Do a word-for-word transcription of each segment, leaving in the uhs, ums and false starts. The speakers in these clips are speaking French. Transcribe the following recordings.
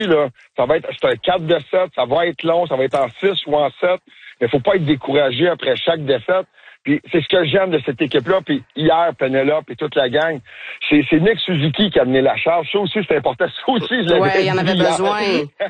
là, ça va être, c'est un quatre de sept, ça va être long, ça va être en six ou en sept, mais faut pas être découragé après chaque défaite. Puis c'est ce que j'aime de cette équipe-là. Puis hier, Penelope et toute la gang, c'est, c'est Nick Suzuki qui a amené la charge. Ça aussi, c'est important. Ça aussi, je l'avais Ouais, il y en avait hier. besoin.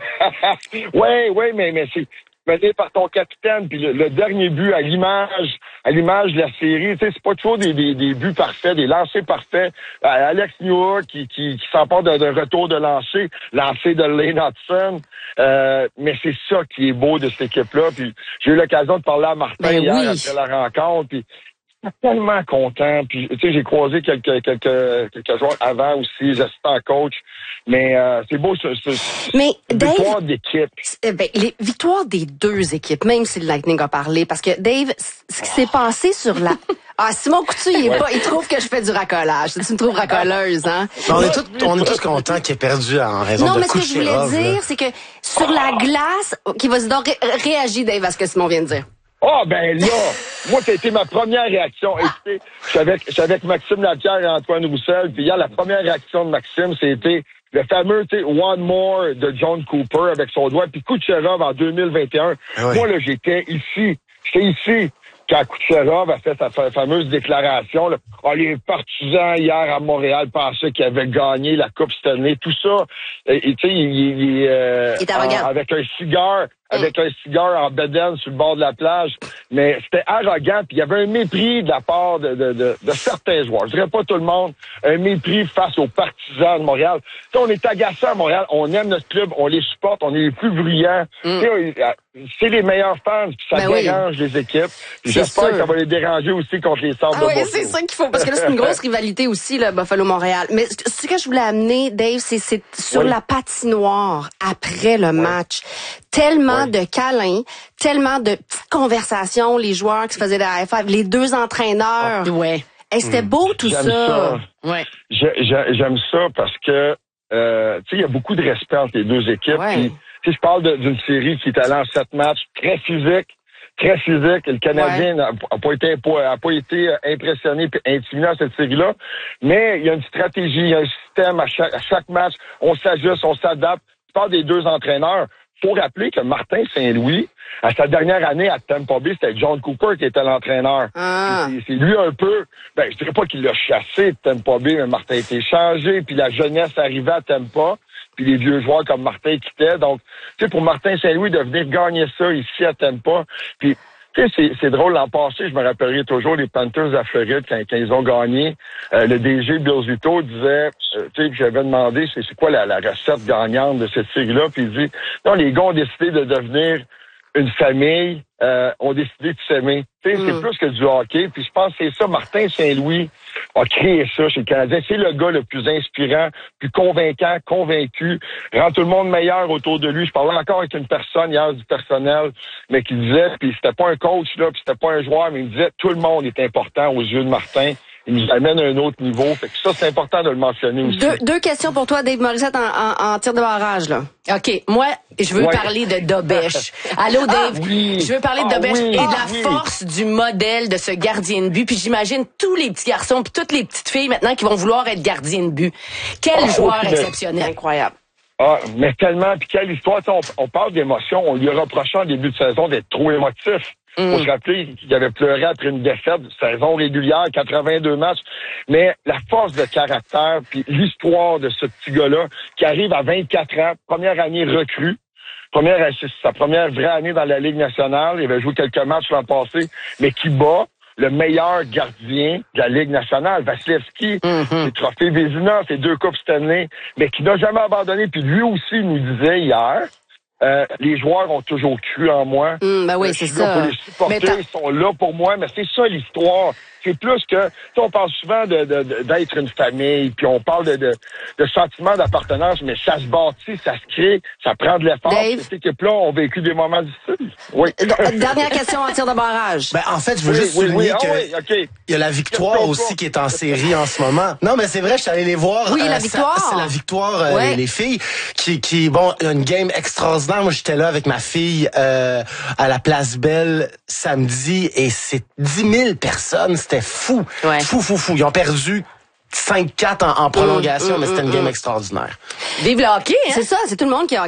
ouais, ouais, mais, mais c'est mené par ton capitaine. Puis le, le dernier but, à l'image, à l'image de la série, tu sais, c'est pas toujours des, des, des buts parfaits, des lancers parfaits. Euh, Alex Newhook qui, qui, qui s'emporte d'un, d'un retour de lancer, lancer de Lane Hudson. Euh, mais c'est ça qui est beau de cette équipe-là. Puis j'ai eu l'occasion de parler à Martin ben hier oui. après la rencontre. Puis tellement content. Puis tu sais, j'ai croisé quelques quelques quelques joueurs avant aussi, j'assistant coach. Mais euh, c'est beau, c'est, c'est mais une Dave, victoire d'équipe. Ben, les victoires des deux équipes, même si le Lightning a parlé, parce que Dave, ce qui s'est passé sur la... Ah, Simon Coutu, il est ouais. pas, il trouve que je fais du racolage. Tu me trouves racoleuse, hein? On est tous, on est tous contents qu'il ait perdu en raison non, de mais ce que je voulais dire, c'est que sur la glace, qui va se donc ré- réagir, Dave, à ce que Simon vient de dire. Ah, oh, ben là, moi, ça a été ma première réaction. Écoutez, je suis avec, je suis avec Maxime Lapierre et Antoine Roussel, puis hier, la première réaction de Maxime, c'était le fameux, tu sais, One More de John Cooper avec son doigt, puis Kucherov en deux mille vingt et un. Oui. Moi, là, j'étais ici. J'étais ici quand Kucherov a fait sa fameuse déclaration. Là. Oh, les partisans hier à Montréal pensaient qu'ils avaient gagné la Coupe Stanley. Tout ça, tu sais, il, il, il, euh, il en, avec un cigare, avec un cigare en bedaine sur le bord de la plage. Mais c'était arrogant, puis il y avait un mépris de la part de, de, de, de certains joueurs. Je dirais pas tout le monde, un mépris face aux partisans de Montréal. Tu sais, on est agaçants à Montréal, on aime notre club, on les supporte, on est les plus bruyants. Mm. Tu sais, c'est les meilleurs fans, puis ça ben dérange oui. les équipes. J'espère sûr. que ça va les déranger aussi contre les Sabres ah de oui, Buffalo. C'est ça qu'il faut, parce que là, c'est une grosse rivalité aussi, là, Buffalo-Montréal. Mais ce que je voulais amener, Dave, c'est, c'est sur oui. la patinoire après le oui. match. Tellement oui. de câlins, tellement de petites conversations, les joueurs qui se faisaient des high five, les deux entraîneurs. Ah. Ouais. Et c'était beau tout j'aime ça. ça. Ouais. J'aime ça parce que, euh, tu sais, il y a beaucoup de respect entre les deux équipes. Ouais. Puis, si je parle de, d'une série qui est allée en sept matchs, très physique, très physique. Le Canadien n'a ouais. pas été a pas été impressionné et intimidé dans cette série-là. Mais il y a une stratégie, il y a un système à chaque, à chaque match. On s'ajuste, on s'adapte. Je parle des deux entraîneurs. Faut rappeler que Martin Saint-Louis, à sa dernière année à Tampa Bay, c'était John Cooper qui était l'entraîneur. Ah. C'est, c'est lui un peu, ben je dirais pas qu'il l'a chassé de Tampa Bay, mais Martin a été changé, puis la jeunesse arrivait à Tampa. Puis les vieux joueurs comme Martin quittaient. Donc, tu sais, pour Martin Saint-Louis de venir gagner ça ici à Tampa, puis tu sais, c'est, c'est drôle, l'an passé, je me rappellerai toujours les Panthers de la Floride quand, quand ils ont gagné. Euh, le D G Bill Zito disait, euh, tu sais, j'avais demandé c'est, c'est quoi la, la recette gagnante de cette série-là, puis il dit, non, les gars ont décidé de devenir une famille, euh, ont décidé de s'aimer. Tu sais, mm. c'est plus que du hockey. Puis je pense que c'est ça, Martin Saint-Louis a créé ça chez le Canadien. C'est le gars le plus inspirant, plus convaincant, convaincu, rend tout le monde meilleur autour de lui. Je parlais encore avec une personne hier du personnel, mais qui disait, puis c'était pas un coach, là, puis c'était pas un joueur, mais il disait tout le monde est important aux yeux de Martin. Il nous amène à un autre niveau. Fait que ça, c'est important de le mentionner aussi. Deux, deux questions pour toi, Dave Morissette, en, en, en tir de barrage, là. OK. Moi, je veux ouais. parler de Dobesch. Allô, Dave? Ah, oui. Je veux parler de ah, Dobesch oui. et de la ah, oui. force du modèle de ce gardien de but. Puis j'imagine tous les petits garçons puis toutes les petites filles maintenant qui vont vouloir être gardiens de but. Quel ah, joueur okay. exceptionnel. Incroyable. Ah, mais tellement. Puis quelle histoire. On, on parle d'émotion. On lui reprochait en début de saison d'être trop émotif. Il mm. faut se rappeler qu'il avait pleuré après une défaite, saison régulière, quatre-vingt-deux matchs. Mais la force de caractère, puis l'histoire de ce petit gars-là, qui arrive à vingt-quatre ans, première année recrue, première, c'est sa première vraie année dans la Ligue nationale, il avait joué quelques matchs l'an passé, mais qui bat le meilleur gardien de la Ligue nationale, Vasilevski, mm-hmm. ses trophées Vézina, ses deux coupes Stanley, mais qui n'a jamais abandonné. Puis lui aussi nous disait hier, Euh, les joueurs ont toujours cru en moi. Mmh, ben oui, euh, c'est ça. Pour les supporter, ils sont là pour moi, mais c'est ça l'histoire. C'est plus que, tu sais, on parle souvent de, de, de d'être une famille, puis on parle de, de, de sentiment d'appartenance, mais ça se bâtit, ça se crée, ça prend de l'effort. Dave? Cette équipe-là ont vécu des moments difficiles. Oui. Dernière question en tir de barrage. Ben, en fait, je veux oui, juste oui, souligner oui. que Ah, oui, okay. il y a la victoire aussi qui est en série en ce moment. Non, mais c'est vrai, je suis allé les voir. Oui, la euh, victoire. Ça, c'est la victoire, euh, ouais. les, les filles, qui, qui, bon, une game extraordinaire. Moi, j'étais là avec ma fille euh, à la Place Belle samedi et c'est dix mille personnes. C'était fou. Ouais. Fou, fou, fou. Ils ont perdu cinq quatre en, en prolongation, mmh, mais c'était mmh, une game mmh. extraordinaire. Vive le hockey, hein? C'est ça, c'est tout le monde qui a